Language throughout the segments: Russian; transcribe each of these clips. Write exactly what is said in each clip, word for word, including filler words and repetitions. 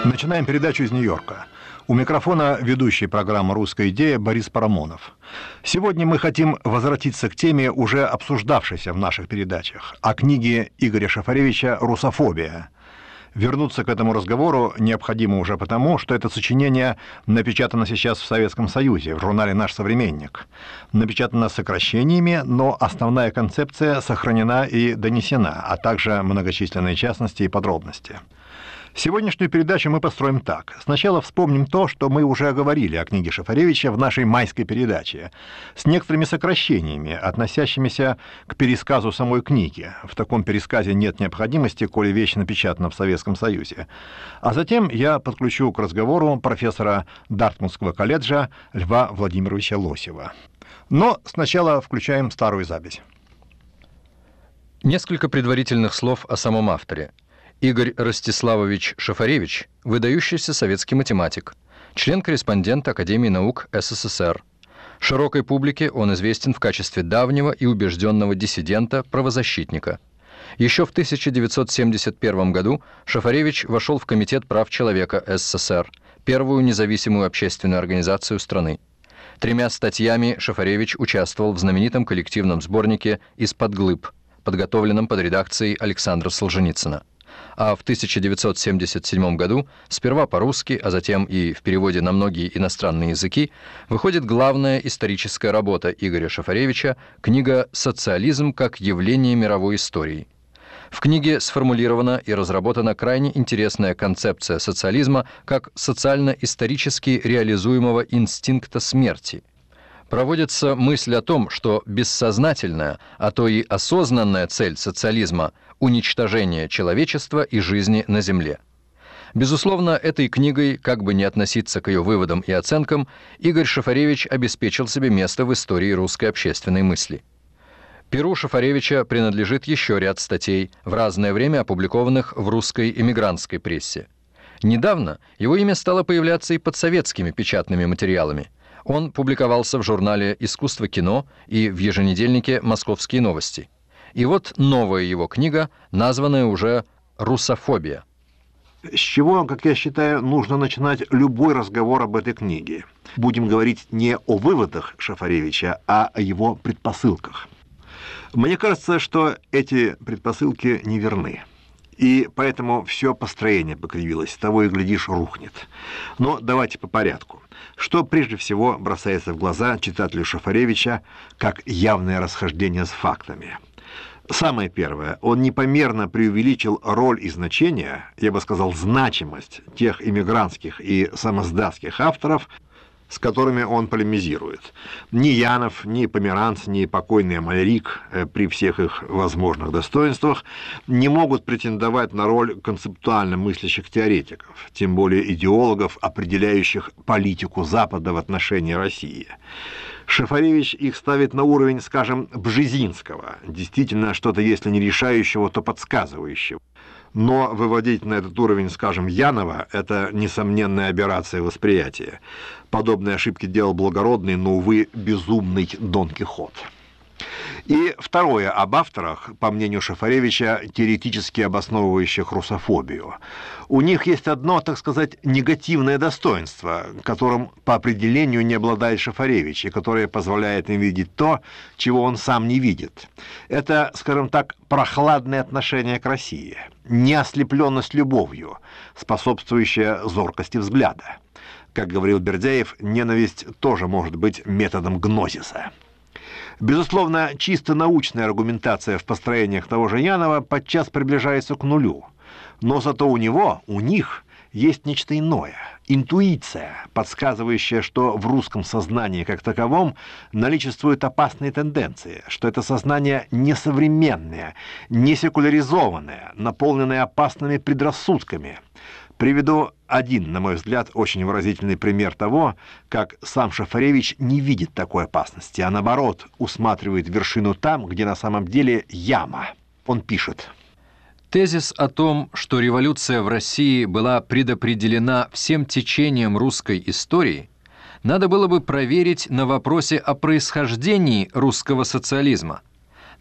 Начинаем передачу из Нью-Йорка. У микрофона ведущий программы «Русская идея» Борис Парамонов. Сегодня мы хотим возвратиться к теме, уже обсуждавшейся в наших передачах, о книге Игоря Шафаревича «Русофобия». Вернуться к этому разговору необходимо уже потому, что это сочинение напечатано сейчас в Советском Союзе, в журнале «Наш современник». Напечатано сокращениями, но основная концепция сохранена и донесена, а также многочисленные частности и подробности. Сегодняшнюю передачу мы построим так. Сначала вспомним то, что мы уже говорили о книге Шафаревича в нашей майской передаче, с некоторыми сокращениями, относящимися к пересказу самой книги. В таком пересказе нет необходимости, коли вещь напечатана в Советском Союзе. А затем я подключу к разговору профессора Дартмутского колледжа Льва Владимировича Лосева. Но сначала включаем старую запись. Несколько предварительных слов о самом авторе. Игорь Ростиславович Шафаревич – выдающийся советский математик, член-корреспондент Академии наук СССР. Широкой публике он известен в качестве давнего и убежденного диссидента-правозащитника. Еще в тысяча девятьсот семьдесят первом году Шафаревич вошел в Комитет прав человека СССР, первую независимую общественную организацию страны. Тремя статьями Шафаревич участвовал в знаменитом коллективном сборнике «Из-под глыб», подготовленном под редакцией Александра Солженицына. А в тысяча девятьсот семьдесят седьмом году, сперва по-русски, а затем и в переводе на многие иностранные языки, выходит главная историческая работа Игоря Шафаревича, книга «Социализм как явление мировой истории». В книге сформулирована и разработана крайне интересная концепция социализма как социально-исторически реализуемого инстинкта смерти. Проводится мысль о том, что бессознательная, а то и осознанная цель социализма – уничтожение человечества и жизни на Земле. Безусловно, этой книгой, как бы ни относиться к ее выводам и оценкам, Игорь Шафаревич обеспечил себе место в истории русской общественной мысли. Перу Шафаревича принадлежит еще ряд статей, в разное время опубликованных в русской эмигрантской прессе. Недавно его имя стало появляться и под советскими печатными материалами. Он публиковался в журнале «Искусство кино» и в еженедельнике «Московские новости». И вот новая его книга, названная уже «Русофобия». С чего, как я считаю, нужно начинать любой разговор об этой книге? Будем говорить не о выводах Шафаревича, а о его предпосылках. Мне кажется, что эти предпосылки неверны. И поэтому все построение покривилось, того и глядишь, рухнет. Но давайте по порядку. Что прежде всего бросается в глаза читателю Шафаревича как явное расхождение с фактами? Самое первое, он непомерно преувеличил роль и значение, я бы сказал, значимость тех иммигрантских и самоздатских авторов, с которыми он полемизирует. Ни Янов, ни Померанц, ни покойный Амальрик, при всех их возможных достоинствах, не могут претендовать на роль концептуально мыслящих теоретиков, тем более идеологов, определяющих политику Запада в отношении России. Шафаревич их ставит на уровень, скажем, Бжезинского, действительно что-то, если не решающего, то подсказывающего. Но выводить на этот уровень, скажем, Янова – это несомненная аберрация восприятия. Подобные ошибки делал благородный, но, увы, безумный Дон Кихот. И второе, об авторах, по мнению Шафаревича, теоретически обосновывающих русофобию. У них есть одно, так сказать, негативное достоинство, которым по определению не обладает Шафаревич, и которое позволяет им видеть то, чего он сам не видит. Это, скажем так, прохладное отношение к России, неослепленность любовью, способствующая зоркости взгляда. Как говорил Бердяев, ненависть тоже может быть методом гнозиса. Безусловно, чисто научная аргументация в построениях того же Янова подчас приближается к нулю. Но зато у него, у них, есть нечто иное. Интуиция, подсказывающая, что в русском сознании как таковом наличествуют опасные тенденции, что это сознание несовременное, не секуляризованное, наполненное опасными предрассудками. Приведу один, на мой взгляд, очень выразительный пример того, как сам Шафаревич не видит такой опасности, а наоборот, усматривает вершину там, где на самом деле яма. Он пишет: Тезис о том, что революция в России была предопределена всем течением русской истории, надо было бы проверить на вопросе о происхождении русского социализма.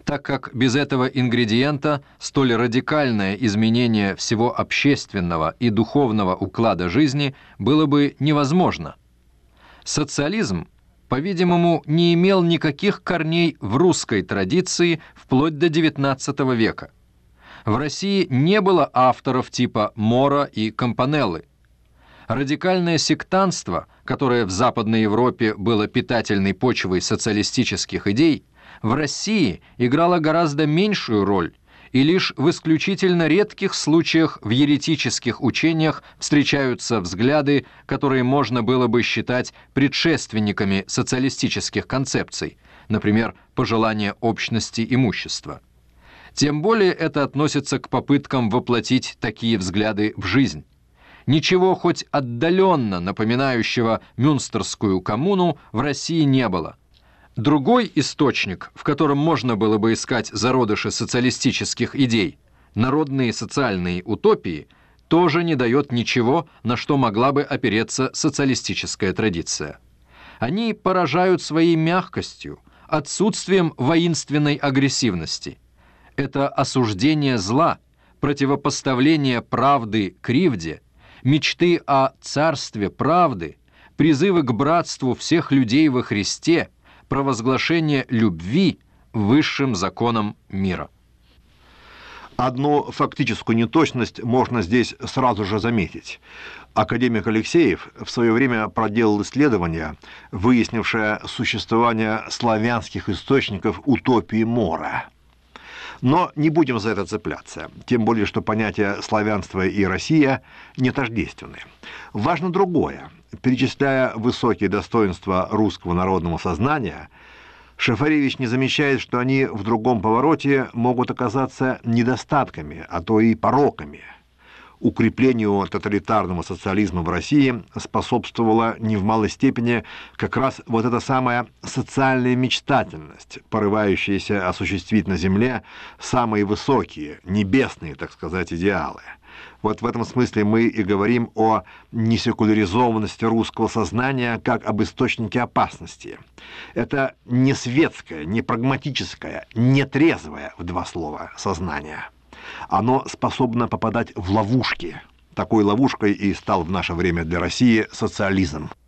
так как без этого ингредиента столь радикальное изменение всего общественного и духовного уклада жизни было бы невозможно. Социализм, по-видимому, не имел никаких корней в русской традиции вплоть до девятнадцатого века. В России не было авторов типа Мора и Кампанеллы. Радикальное сектантство, которое в Западной Европе было питательной почвой социалистических идей, в России играло гораздо меньшую роль, и лишь в исключительно редких случаях в еретических учениях встречаются взгляды, которые можно было бы считать предшественниками социалистических концепций, например, пожелание общности имущества. Тем более это относится к попыткам воплотить такие взгляды в жизнь. Ничего хоть отдаленно напоминающего Мюнстерскую коммуну в России не было. Другой источник, в котором можно было бы искать зародыши социалистических идей, народные социальные утопии, тоже не дает ничего, на что могла бы опереться социалистическая традиция. Они поражают своей мягкостью, отсутствием воинственной агрессивности. Это осуждение зла, противопоставление правды кривде, мечты о царстве правды, призывы к братству всех людей во Христе, провозглашение любви высшим законом мира. Одну фактическую неточность можно здесь сразу же заметить. Академик Алексеев в свое время проделал исследование, выяснившее существование славянских источников утопии Мора. Но не будем за это цепляться, тем более, что понятия славянства и Россия не тождественны. Важно другое. Перечисляя высокие достоинства русского народного сознания, Шафаревич не замечает, что они в другом повороте могут оказаться недостатками, а то и пороками. Укреплению тоталитарного социализма в России способствовала не в малой степени как раз вот эта самая социальная мечтательность, порывающаяся осуществить на земле самые высокие, небесные, так сказать, идеалы. Вот в этом смысле мы и говорим о несекуляризованности русского сознания как об источнике опасности. Это не светское, не прагматическое, не трезвое, в два слова, сознание. Оно способно попадать в ловушки. Такой ловушкой и стал в наше время для России социализм.